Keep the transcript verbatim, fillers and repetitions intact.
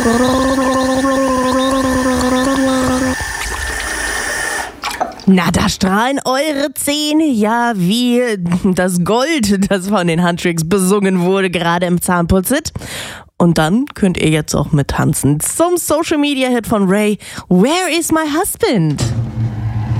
Na, da strahlen eure Zähne ja wie das Gold, das von den Huntrix besungen wurde, gerade im Zahnputzit. Und dann könnt ihr jetzt auch mittanzen zum Social Media Hit von Ray, Where is my husband?